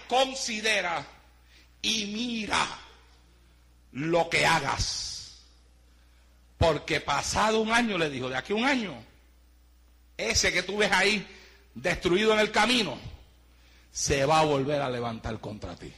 considera y mira lo que hagas. Porque pasado un año, le dijo, de aquí a un año, ese que tú ves ahí destruido en el camino, se va a volver a levantar contra ti.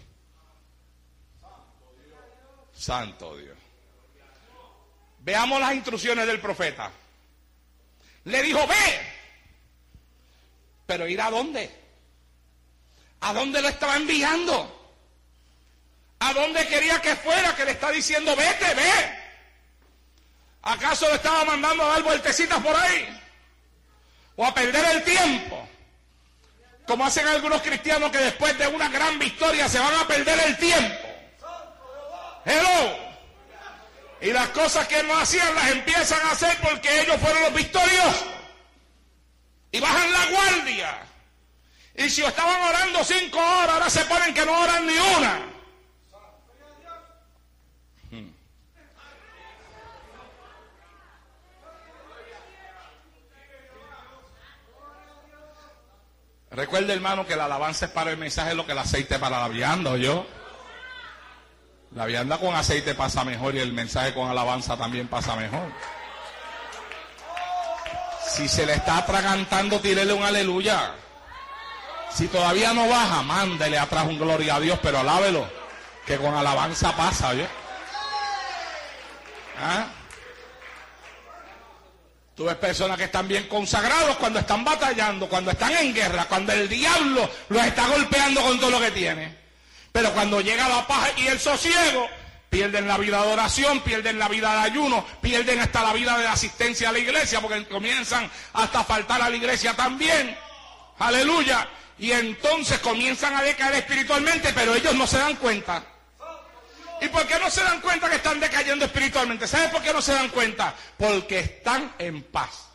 Santo Dios. Veamos las instrucciones del profeta. Le dijo, ve. Pero ¿ir a dónde? ¿A dónde lo estaba enviando? ¿A dónde quería que fuera? Que le está diciendo, vete, ve. ¿Acaso lo estaba mandando a dar vueltecitas por ahí? ¿O a perder el tiempo? Como hacen algunos cristianos que después de una gran victoria se van a perder el tiempo. Hello. Y las cosas que no hacían las empiezan a hacer porque ellos fueron los victoriosos. Y bajan la guardia. Y si estaban orando 5 horas, ahora se ponen que no oran ni una. Recuerde, hermano, que la alabanza es para el mensaje, lo que el aceite para la vianda, ¿oyó? La vianda con aceite pasa mejor y el mensaje con alabanza también pasa mejor. Si se le está atragantando, tírele un aleluya. Si todavía no baja, mándele atrás un gloria a Dios, pero alábelo, que con alabanza pasa, ¿oyó? ¿Ah? Tú ves personas que están bien consagrados cuando están batallando, cuando están en guerra, cuando el diablo los está golpeando con todo lo que tiene. Pero cuando llega la paz y el sosiego, pierden la vida de oración, pierden la vida de ayuno, pierden hasta la vida de asistencia a la iglesia, porque comienzan hasta a faltar a la iglesia también. Aleluya. Y entonces comienzan a decaer espiritualmente, pero ellos no se dan cuenta. ¿Y por qué no se dan cuenta que están decayendo espiritualmente? ¿Saben por qué no se dan cuenta? Porque están en paz.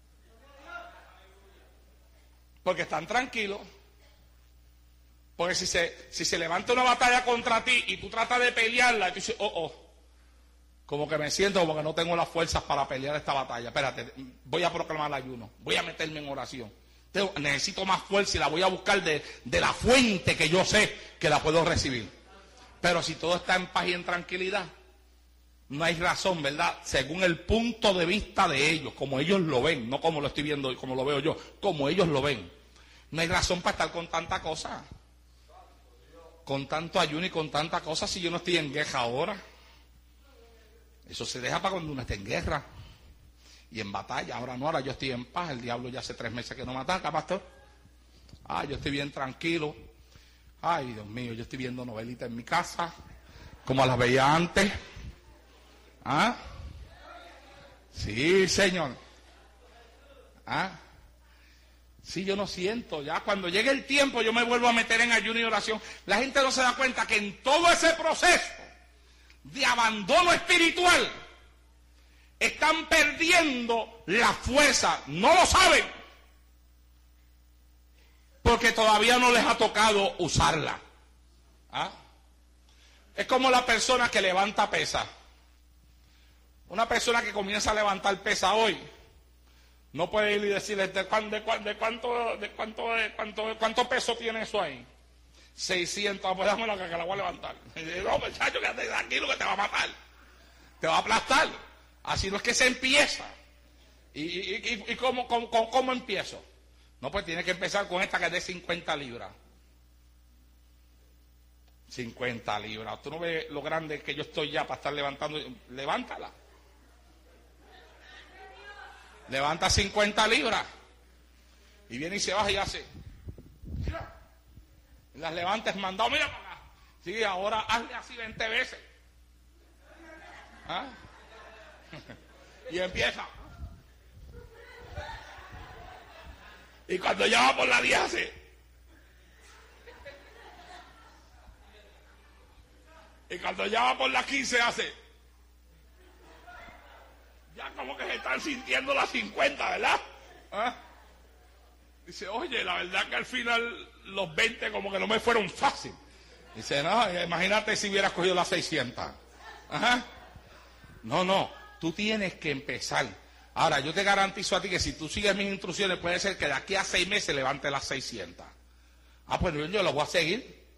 Porque están tranquilos. Porque si se levanta una batalla contra ti y tú tratas de pelearla, y tú dices, como que me siento como que no tengo las fuerzas para pelear esta batalla. Espérate, voy a proclamar ayuno, voy a meterme en oración. Necesito más fuerza y la voy a buscar de la fuente que yo sé que la puedo recibir. Pero si todo está en paz y en tranquilidad, no hay razón, ¿verdad? Según el punto de vista de ellos, como ellos lo ven, no como lo estoy viendo y como lo veo yo, como ellos lo ven. No hay razón para estar con tanta cosa, con tanto ayuno y con tanta cosa si yo no estoy en guerra ahora. Eso se deja para cuando uno esté en guerra y en batalla. Ahora no, ahora yo estoy en paz. El diablo ya hace 3 meses que no me ataca, pastor. Yo estoy bien tranquilo. Ay, Dios mío, yo estoy viendo novelitas en mi casa, como las veía antes. Sí, Señor. Sí, yo no siento. Ya cuando llegue el tiempo yo me vuelvo a meter en ayuno y oración. La gente no se da cuenta que en todo ese proceso de abandono espiritual están perdiendo la fuerza. No lo saben, porque todavía no les ha tocado usarla. Es como la persona que levanta pesa. Una persona que comienza a levantar pesa hoy no puede ir y decirle ¿de cuánto peso tiene eso ahí? 600, pues dame la que la voy a levantar. No, muchacho, quédate tranquilo que te va a matar, te va a aplastar. Así no es que se empieza. ¿Y cómo empiezo? No, pues tiene que empezar con esta que es de 50 libras. 50 libras. ¿Tú no ves lo grande que yo estoy ya para estar levantando? Levántala. Levanta 50 libras. Y viene y se baja y hace. Mira. Y las levantas mandado, mira para acá. Sí, ahora hazle así 20 veces. Y empieza. Y cuando ya va por la 10 hace. Y cuando ya va por la 15 hace. Ya como que se están sintiendo las 50, ¿verdad? Dice, oye, la verdad que al final los 20 como que no me fueron fácil. Dice, no, imagínate si hubieras cogido las 600. No, tú tienes que empezar. Ahora, yo te garantizo a ti que si tú sigues mis instrucciones, puede ser que de aquí a 6 meses levante las 600. Pues yo lo voy a seguir.